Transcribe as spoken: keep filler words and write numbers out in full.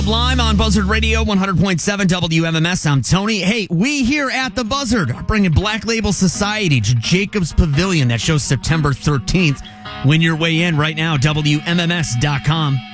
Lime on Buzzard Radio, one hundred point seven W M M S. I'm Tony. Hey, we here at the Buzzard are bringing Black Label Society to Jacobs Pavilion. That shows September thirteenth. Win your way in right now, W M M S dot com.